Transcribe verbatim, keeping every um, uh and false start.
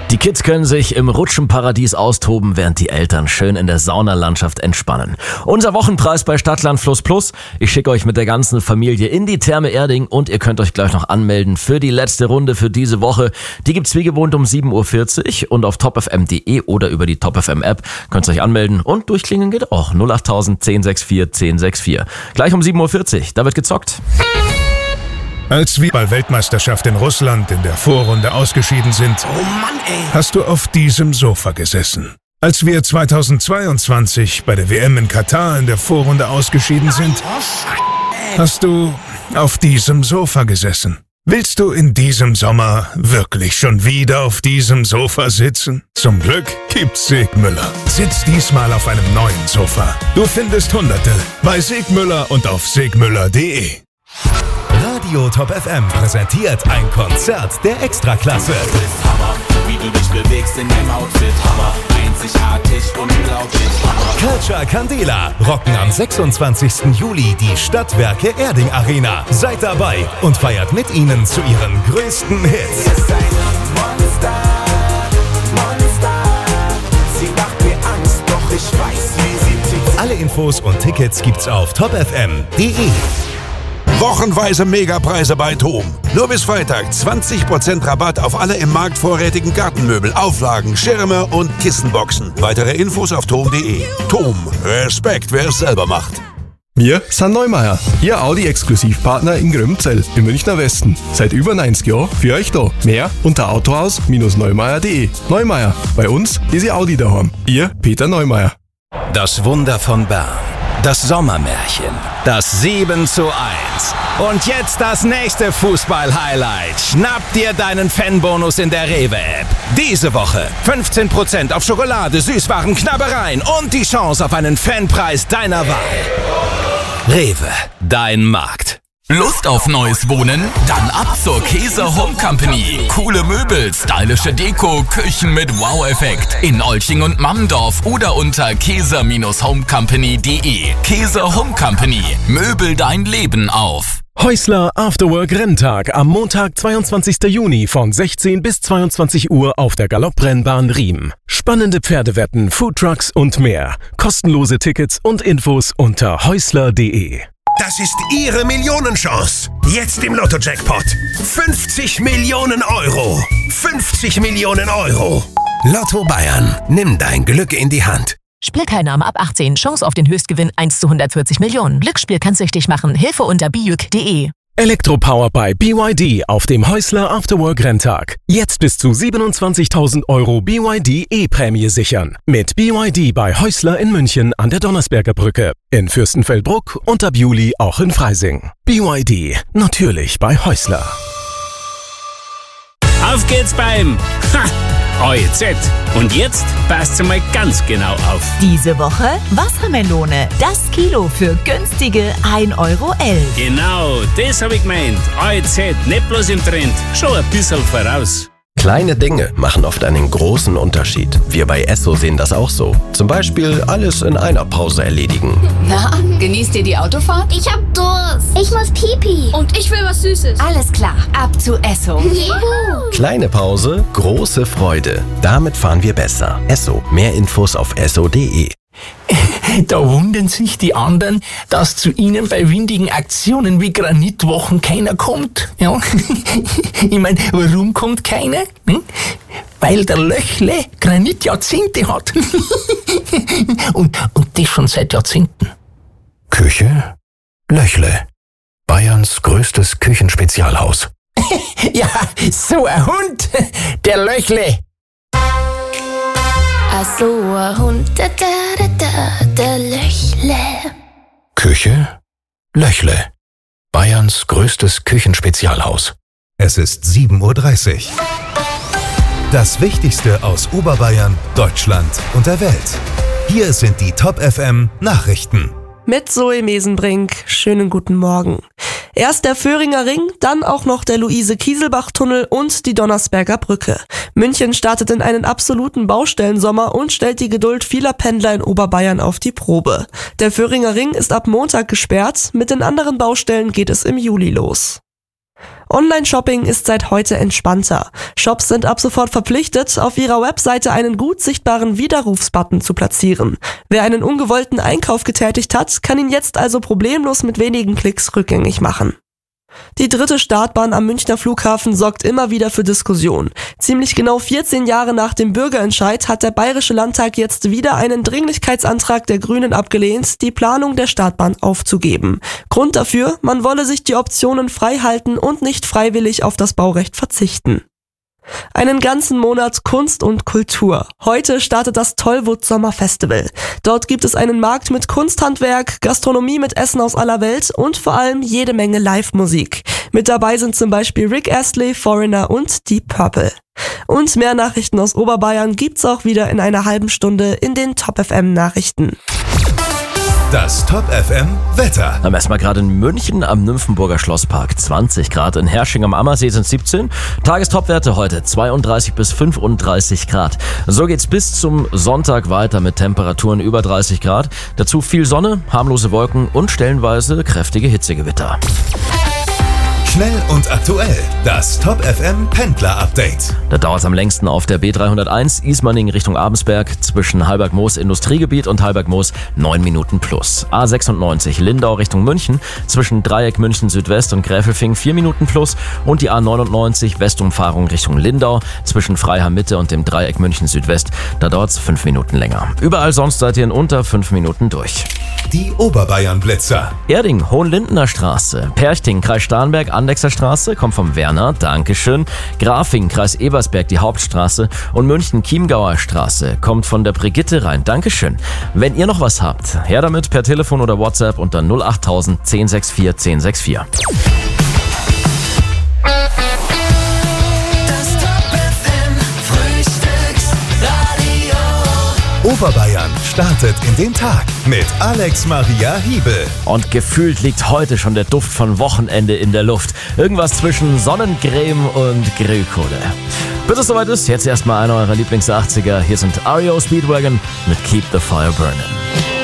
Die Kids können sich im Rutschenparadies austoben, während die Eltern schön in der Saunalandschaft entspannen. Unser Wochenpreis bei Stadtland Fluss Plus. Ich schicke euch mit der ganzen Familie in die Therme Erding und ihr könnt euch gleich noch anmelden für die letzte Runde für diese Woche. Die gibt's wie gewohnt um sieben Uhr vierzig und auf top f m punkt d e oder über die Top F M App könnt ihr euch anmelden und durchklingen geht auch. null acht tausend, zehn sechs vier, zehn sechs vier. Gleich um sieben Uhr vierzig, da wird gezockt. Als wir bei Weltmeisterschaft in Russland in der Vorrunde ausgeschieden sind, oh Mann, ey. hast du auf diesem Sofa gesessen. Als wir zweitausendzweiundzwanzig bei der W M in Katar in der Vorrunde ausgeschieden sind, hast du auf diesem Sofa gesessen. Willst du in diesem Sommer wirklich schon wieder auf diesem Sofa sitzen? Zum Glück gibt's Segmüller. Sitz diesmal auf einem neuen Sofa. Du findest Hunderte bei Segmüller und auf segmüller punkt d e. Radio Top F M präsentiert ein Konzert der Extraklasse. Du bist Hammer, wie du dich bewegst in deinem Outfit. Hammer, einzigartig, unglaublich. Hammer. Culture Candela rocken am sechsundzwanzigsten Juli die Stadtwerke Erding Arena. Seid dabei und feiert mit ihnen zu ihren größten Hits. Ihr seid Monster, Monster. Sie macht mir Angst, doch ich weiß, wie sie tickt. Alle Infos und Tickets gibt's auf top f m punkt d e. Wochenweise Megapreise bei Tom. Nur bis Freitag zwanzig Prozent Rabatt auf alle im Markt vorrätigen Gartenmöbel, Auflagen, Schirme und Kissenboxen. Weitere Infos auf tom punkt d e. Tom, Respekt, wer es selber macht. Wir sind Neumeier, Ihr Audi-Exklusivpartner in Grömzell im Münchner Westen. Seit über neunzig Jahren für euch da. Mehr unter autohaus Bindestrich neumeier punkt d e. Neumeier, bei uns ist Ihr Audi daheim. Ihr Peter Neumeier. Das Wunder von Bern. Das Sommermärchen. Das sieben zu eins. Und jetzt das nächste Fußball-Highlight. Schnapp dir deinen Fanbonus in der Rewe-App. Diese Woche fünfzehn Prozent auf Schokolade, Süßwaren, Knabbereien und die Chance auf einen Fanpreis deiner Wahl. Rewe, dein Markt. Lust auf neues Wohnen? Dann ab zur Käser Home Company. Coole Möbel, stylische Deko, Küchen mit Wow-Effekt. In Olching und Mammendorf oder unter käser home company punkt d e. Käser Home Company. Möbel dein Leben auf. Häusler Afterwork Renntag am Montag, zweiundzwanzigsten Juni von sechzehn bis zweiundzwanzig Uhr auf der Galopprennbahn Riem. Spannende Pferdewetten, Foodtrucks und mehr. Kostenlose Tickets und Infos unter häusler punkt d e. Das ist Ihre Millionenchance. Jetzt im Lotto-Jackpot. fünfzig Millionen Euro. fünfzig Millionen Euro. Lotto Bayern. Nimm dein Glück in die Hand. Spielteilnahme ab achtzehn. Chance auf den Höchstgewinn eins zu hundertvierzig Millionen. Glücksspiel kann süchtig machen. Hilfe unter b j u k punkt d e. Elektropower bei B Y D auf dem Häusler Afterwork Renntag. Jetzt bis zu siebenundzwanzigtausend Euro B Y D E-Prämie sichern. Mit B Y D bei Häusler in München an der Donnersberger Brücke. In Fürstenfeldbruck und ab Juli auch in Freising. B Y D, natürlich bei Häusler. Auf geht's beim A E Z. Und jetzt passt mal ganz genau auf. Diese Woche Wassermelone. Das Kilo für günstige ein Euro elf. Genau, das habe ich gemeint. A E Z, nicht bloß im Trend, schon ein bisschen voraus. Kleine Dinge machen oft einen großen Unterschied. Wir bei Esso sehen das auch so. Zum Beispiel alles in einer Pause erledigen. Na, genießt ihr die Autofahrt? Ich hab Durst. Ich muss Pipi. Und ich will was Süßes. Alles klar, ab zu Esso. Juhu. Kleine Pause, große Freude. Damit fahren wir besser. Esso. Mehr Infos auf esso punkt d e. Da wundern sich die anderen, dass zu ihnen bei windigen Aktionen wie Granitwochen keiner kommt. Ja? Ich meine, warum kommt keiner? Hm? Weil der Löchle Granitjahrzehnte hat. und, und das schon seit Jahrzehnten. Küche Löchle. Bayerns größtes Küchenspezialhaus. Ja, so ein Hund, der Löchle. Ach so, ein Hund, da, da, da, der Löchle. Küche Löchle. Bayerns größtes Küchenspezialhaus. Es ist sieben Uhr dreißig. Das Wichtigste aus Oberbayern, Deutschland und der Welt. Hier sind die Top F M Nachrichten. Mit Zoe Mesenbrink. Schönen guten Morgen. Erst der Föhringer Ring, dann auch noch der Luise-Kieselbach-Tunnel und die Donnersberger Brücke. München startet in einen absoluten Baustellensommer und stellt die Geduld vieler Pendler in Oberbayern auf die Probe. Der Föhringer Ring ist ab Montag gesperrt, mit den anderen Baustellen geht es im Juli los. Online-Shopping ist seit heute entspannter. Shops sind ab sofort verpflichtet, auf ihrer Webseite einen gut sichtbaren Widerrufsbutton zu platzieren. Wer einen ungewollten Einkauf getätigt hat, kann ihn jetzt also problemlos mit wenigen Klicks rückgängig machen. Die dritte Startbahn am Münchner Flughafen sorgt immer wieder für Diskussion. Ziemlich genau vierzehn Jahre nach dem Bürgerentscheid hat der Bayerische Landtag jetzt wieder einen Dringlichkeitsantrag der Grünen abgelehnt, die Planung der Startbahn aufzugeben. Grund dafür, man wolle sich die Optionen frei halten und nicht freiwillig auf das Baurecht verzichten. Einen ganzen Monat Kunst und Kultur. Heute startet das Tollwood Sommerfestival. Dort gibt es einen Markt mit Kunsthandwerk, Gastronomie mit Essen aus aller Welt und vor allem jede Menge Live-Musik. Mit dabei sind zum Beispiel Rick Astley, Foreigner und Deep Purple. Und mehr Nachrichten aus Oberbayern gibt's auch wieder in einer halben Stunde in den Top F M Nachrichten. Das Top F M Wetter. Am erstmal gerade in München am Nymphenburger Schlosspark zwanzig Grad. In Hersching am Ammersee sind siebzehn. Tagestopwerte heute zweiunddreißig bis fünfunddreißig Grad. So geht's bis zum Sonntag weiter mit Temperaturen über dreißig Grad. Dazu viel Sonne, harmlose Wolken und stellenweise kräftige Hitzegewitter. Schnell und aktuell. Das Top F M Pendler Update. Da dauert es am längsten auf der B dreihunderteins Ismaning Richtung Abensberg zwischen Halberg-Moos Industriegebiet und Halberg-Moos neun Minuten plus. A sechsundneunzig Lindau Richtung München zwischen Dreieck München Südwest und Gräfelfing vier Minuten plus und die A neunundneunzig Westumfahrung Richtung Lindau zwischen Freiham Mitte und dem Dreieck München Südwest. Da dauert es fünf Minuten länger. Überall sonst seid ihr in unter fünf Minuten durch. Die Oberbayern-Blitzer. Erding, Hohenlindener Straße. Perchting, Kreis Starnberg, Andechser Straße, kommt vom Werner, Dankeschön. Grafing, Kreis Ebersberg, die Hauptstraße. Und München, Chiemgauer Straße, kommt von der Brigitte rein, Dankeschön. Wenn ihr noch was habt, her damit per Telefon oder WhatsApp unter null achttausend zehn sechs vier zehn sechs vier. Oberbayern startet in den Tag mit Alex Maria Hiebel. Und gefühlt liegt heute schon der Duft von Wochenende in der Luft. Irgendwas zwischen Sonnencreme und Grillkohle. Bis es soweit ist, jetzt erstmal einer eurer Lieblings-achtziger. Hier sind R E O Speedwagon mit Keep the Fire Burning.